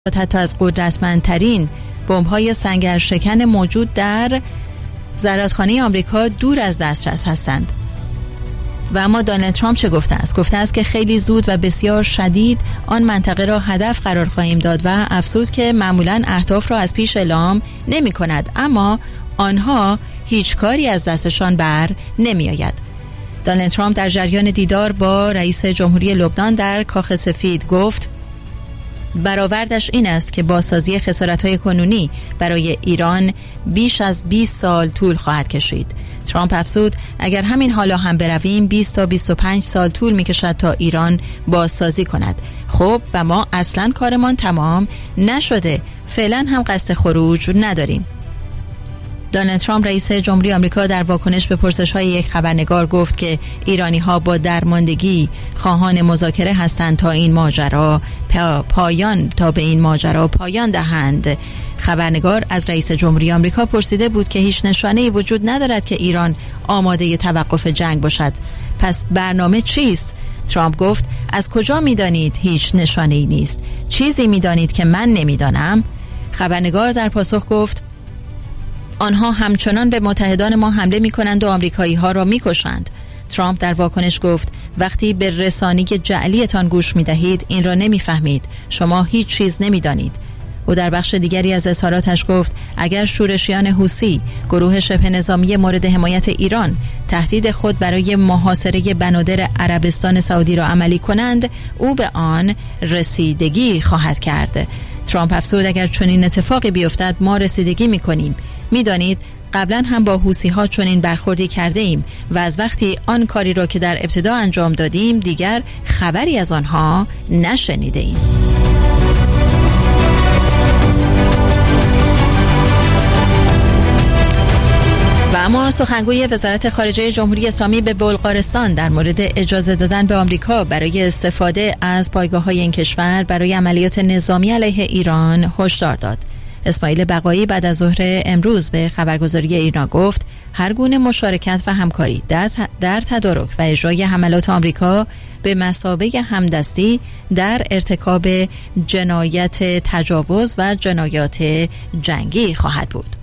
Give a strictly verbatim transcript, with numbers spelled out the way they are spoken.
حتی از قدرتمندترین بمب‌های سنگرشکن موجود در زرادخانه آمریکا دور از دسترس هستند. و اما دونالد ترامپ چه گفته است؟ گفته است که خیلی زود و بسیار شدید آن منطقه را هدف قرار خواهیم داد و افزود که معمولاً اهداف را از پیش اعلام نمی کند، اما آنها هیچ کاری از دستشان بر نمی آید. دونالد ترامپ در جریان دیدار با رئیس جمهوری لبنان در کاخ سفید گفت برآوردش این است که بازسازی خسارت‌های کنونی برای ایران بیش از بیست سال طول خواهد کشید. ترامپ افزود اگر همین حالا هم برویم بیست تا بیست و پنج سال طول می‌کشد تا ایران بازسازی کند. خب و ما اصلاً کارمان تمام نشده، فعلاً هم قصد خروج نداریم. دونالد ترامپ رئیس جمهوری آمریکا در واکنش به پرسش‌های یک خبرنگار گفت که ایرانی‌ها با درماندگی خواهان مذاکره هستند تا این ماجرا پا پایان تا به این ماجرا پایان دهند. خبرنگار از رئیس جمهوری آمریکا پرسیده بود که هیچ نشانه‌ای وجود ندارد که ایران آماده توقف جنگ باشد. پس برنامه چیست؟ ترامپ گفت از کجا می‌دانید هیچ نشانه‌ای نیست؟ چیزی می‌دانید که من نمی‌دانم؟ خبرنگار در پاسخ گفت آنها همچنان به متحدان ما حمله می‌کنند و آمریکایی‌ها را می‌کشند. ترامپ در واکنش گفت وقتی به رسانه‌ی جعلیتان گوش می‌دهید این را نمی‌فهمید. شما هیچ چیز نمی‌دانید. او در بخش دیگری از اظهاراتش گفت اگر شورشیان حوثی، گروه شبه نظامی مورد حمایت ایران، تهدید خود برای محاصره بنادر عربستان سعودی را عملی کنند، او به آن رسیدگی خواهد کرد. ترامپ افزود اگر چنین اتفاقی بیفتد ما رسیدگی می‌کنیم. می‌دانید قبلا هم با حوثی‌ها چنین برخوردی کرده ایم و از وقتی آن کاری را که در ابتدا انجام دادیم دیگر خبری از آنها نشنیده ایم. و اما سخنگوی وزارت خارجه جمهوری اسلامی به بلغارستان در مورد اجازه دادن به آمریکا برای استفاده از پایگاه‌های این کشور برای عملیات نظامی علیه ایران هشدار داد. اسماعیل بقایی بعد از ظهر امروز به خبرگزاری ایرنا گفت هر گونه مشارکت و همکاری در, در تدارک و اجرای حملات آمریکا به مثابه همدستی در ارتکاب جنایت تجاوز و جنایات جنگی خواهد بود.